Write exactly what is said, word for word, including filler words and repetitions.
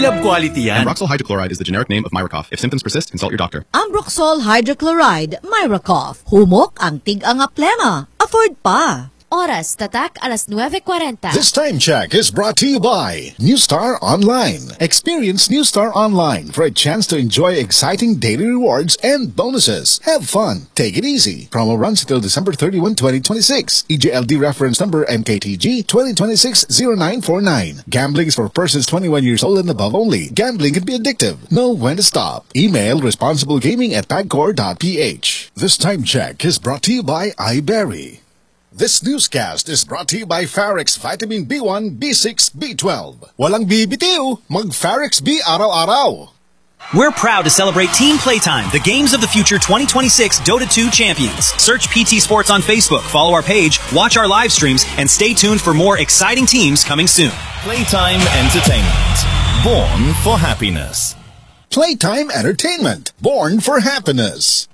Dulab quality yan. Ambroxol hydrochloride is the generic name of Myracough. If symptoms persist, consult your doctor. Ambroxol hydrochloride, Myracough. Humok ang tig-anga plema. Afford pa. Oras, tatak, alas nueve cuarenta. This time check is brought to you by Newstar Online. Experience Newstar Online for a chance to enjoy exciting daily rewards and bonuses. Have fun. Take it easy. Promo runs until December thirty-first, twenty twenty-six. E J L D reference number M K T G twenty twenty-six oh nine four nine. Gambling is for persons twenty-one years old and above only. Gambling can be addictive. Know when to stop. Email responsiblegaming at pagcor dot p h. This time check is brought to you by iBerry. This newscast is brought to you by Farex Vitamin B one, B six, B twelve. Walang bibitiw, mag-Farex B araw-araw. We're proud to celebrate Team Playtime, the Games of the Future twenty twenty-six Dota two champions. Search P T Sports on Facebook, follow our page, watch our live streams, and stay tuned for more exciting teams coming soon. Playtime Entertainment, born for happiness. Playtime Entertainment, born for happiness.